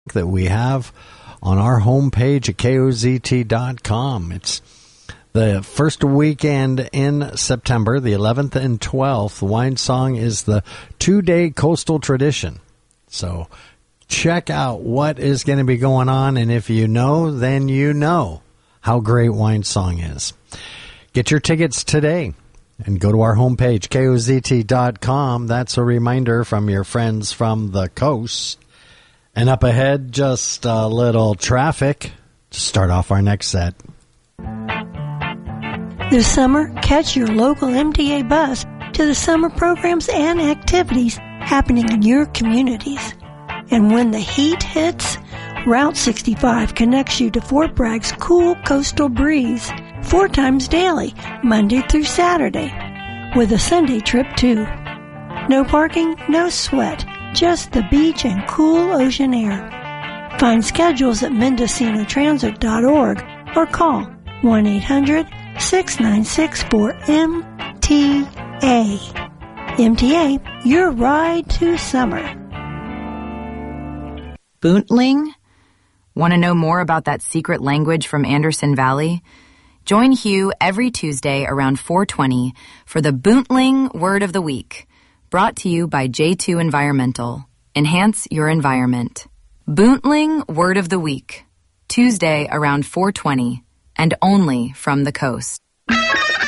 that we have on our homepage at KOZT.com. It's the first weekend in September, the 11th and 12th. Wine Song is the 2-day coastal tradition. So check out what is going to be going on, and if you know, then you know how great Wine Song is. Get your tickets today and go to our homepage, KOZT.com. That's a reminder from your friends from the coast. And up ahead, just a little traffic to start off our next set. This summer, catch your local MTA bus to the summer programs and activities happening in your communities. And when the heat hits, Route 65 connects you to Fort Bragg's cool coastal breeze 4 times daily, Monday through Saturday, with a Sunday trip too. No parking, no sweat, just the beach and cool ocean air. Find schedules at MendocinoTransit.org or call 1-800-696-4MTA. MTA, your ride to summer. Boontling? Want to know more about that secret language from Anderson Valley? Join Hugh every Tuesday around 4:20 for the Boontling Word of the Week, brought to you by J2 Environmental. Enhance your environment. Boontling Word of the Week, Tuesday around 4:20, and only from the coast.